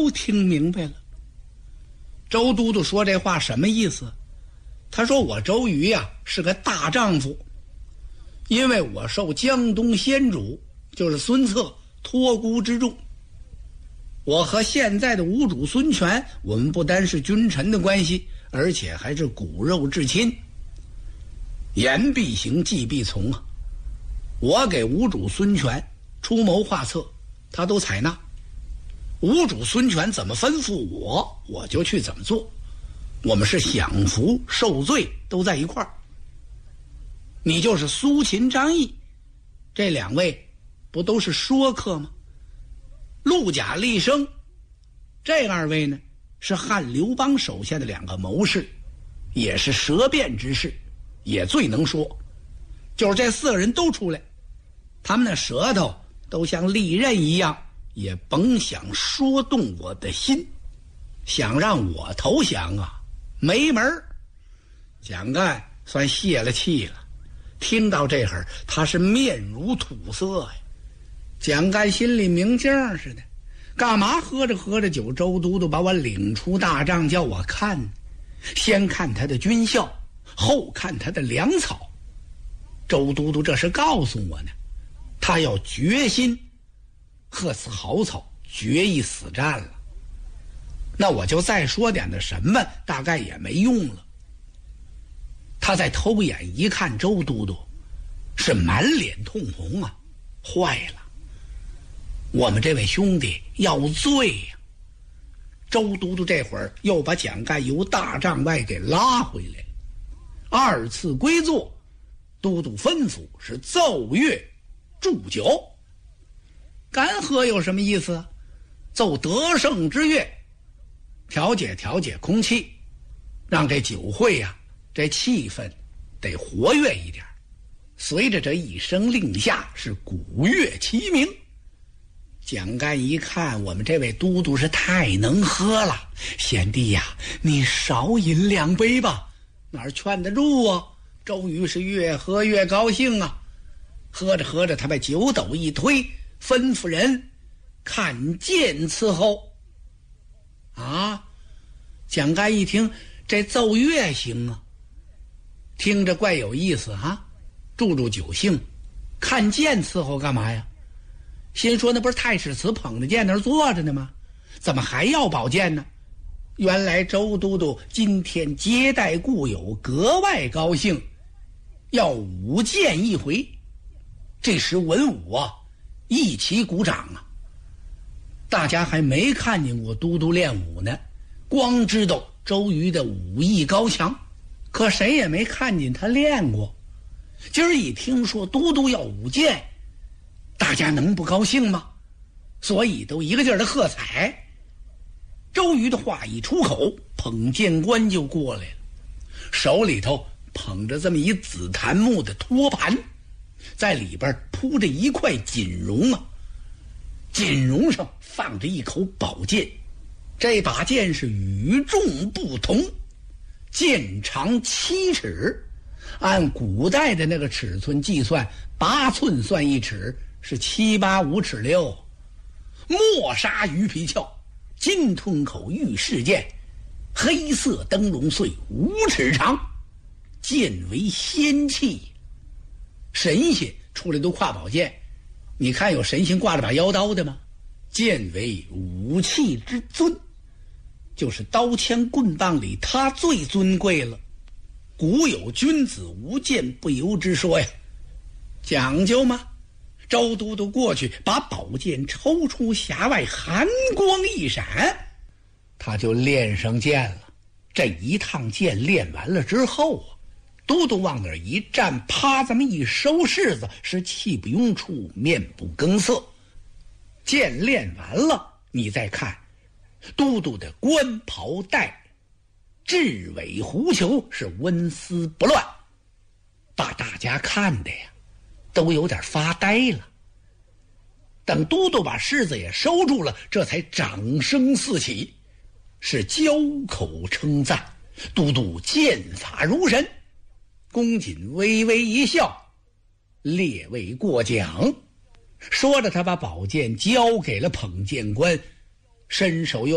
都听明白了。周都督说这话什么意思？他说我周瑜呀是个大丈夫，因为我受江东先主就是孙策托孤之重，我和现在的吴主孙权，我们不单是君臣的关系，而且还是骨肉至亲，言必行，计必从啊。我给吴主孙权出谋划策，他都采纳。吴主孙权怎么吩咐我，我就去怎么做。我们是享福受罪都在一块儿。你就是苏秦张翼，这两位不都是说客吗？陆贾厉声，这二位呢是汉刘邦手下的两个谋士，也是舌辩之士，也最能说。就是这4个人都出来，他们的舌头都像利刃一样，也甭想说动我的心，想让我投降啊，没门儿。蒋干算泄了气了，听到这会儿他是面如土色呀。蒋干心里明镜似的，干嘛喝着喝着酒，周都督把我领出大帐叫我看，先看他的军校，后看他的粮草。周都督这是告诉我呢，他要决心和曹操决一死战了。那我就再说点的什么，大概也没用了。他再偷眼一看周都督，是满脸通红啊，坏了，我们这位兄弟要罪呀。周都督这会儿又把蒋干由大帐外给拉回来，二次归坐，都督吩咐是奏乐祝酒。干喝有什么意思？奏得胜之乐，调节调节空气，让这酒会呀，这气氛得活跃一点。随着这一声令下，是鼓乐齐鸣。蒋干一看我们这位都督是太能喝了，贤弟呀，你少饮2杯吧。哪儿劝得住啊？周瑜是越喝越高兴啊。喝着喝着，他把酒斗一推，吩咐人看剑伺候。啊，蒋干一听这奏乐行啊，听着怪有意思啊，助助酒兴。看剑伺候干嘛呀？心说那不是太史慈捧着剑那儿坐着呢吗？怎么还要宝剑呢？原来周都督今天接待故友，格外高兴，要舞剑一回。这时文武啊一起鼓掌啊。大家还没看见过都督练武呢，光知道周瑜的武艺高强，可谁也没看见他练过。今儿一听说都督要舞剑，大家能不高兴吗？所以都一个劲儿的喝彩。周瑜的话一出口，捧剑官就过来了，手里头捧着这么一紫檀木的托盘，在里边铺着一块锦绒啊，锦绒上放着一口宝剑。这把剑是与众不同，剑长7尺，按古代的那个尺寸计算，8寸算1尺，是7、8、5尺6。墨纱鱼皮鞘，金吞口玉饰剑，黑色灯笼穗5尺长，剑为仙器。神仙出来都挎宝剑，你看有神仙挂着把腰刀的吗？剑为武器之尊，就是刀枪棍棒里它最尊贵了。古有君子无剑不由之说呀，讲究吗？周都督过去把宝剑抽出匣外，寒光一闪，他就练上剑了。这一趟剑练完了之后啊，都督往那儿一站，啪这么一收柿子，是气不拥出，面不更色。剑练完了，你再看都督的官袍带雉尾狐裘是纹丝不乱，把大家看的呀都有点发呆了。等都督把柿子也收住了，这才掌声四起，是交口称赞。都督剑法如神，公瑾微微一笑，列位过奖。说着他把宝剑交给了捧剑官，伸手又